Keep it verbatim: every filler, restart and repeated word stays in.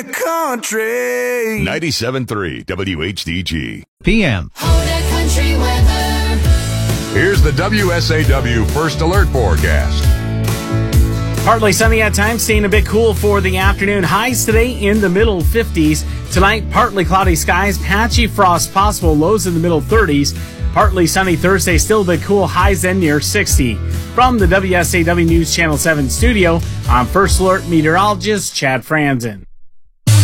Country ninety-seven point three W H D G. P M. Country weather. Here's the W S A W First Alert forecast. Partly sunny at times, staying a bit cool for the afternoon. Highs today in the middle fifties. Tonight, partly cloudy skies, patchy frost possible, lows in the middle thirties. Partly sunny Thursday, still a bit cool, highs then near sixty. From the W S A W News Channel seven studio, I'm First Alert meteorologist Chad Franzen.